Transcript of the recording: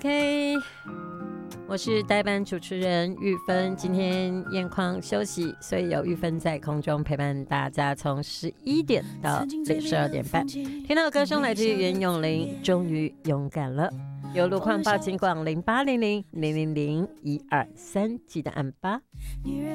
OK， 我是代班主持人玉芬，今天燕匡休息，所以由玉芬在空中陪伴大家，从11点到12点半。听到的歌声来自于袁咏琳，终于勇敢了。有路况报警广0800000123，记得按8。